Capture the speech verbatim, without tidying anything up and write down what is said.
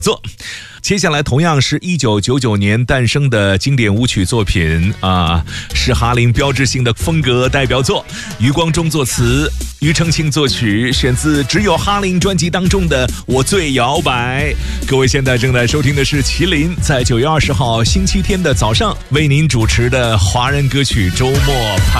做。接下来同样是一九九九年诞生的经典舞曲作品啊，是哈林标志性的风格代表作，余光中作词，庾澄庆作曲，选自只有哈林专辑当中的《我最摇摆》。各位现在正在收听的是麒麟在九月二十号星期天的早上为您主持的华人歌曲周末派。